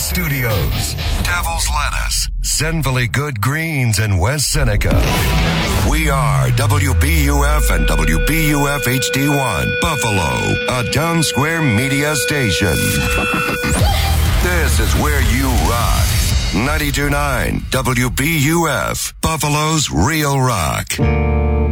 Studios, Devil's Lettuce, Sinfully Good Greens in West Seneca. We are WBUF and WBUF HD1, Buffalo, a Town Square media station. This is where you rock. 92.9 WBUF, Buffalo's Real Rock.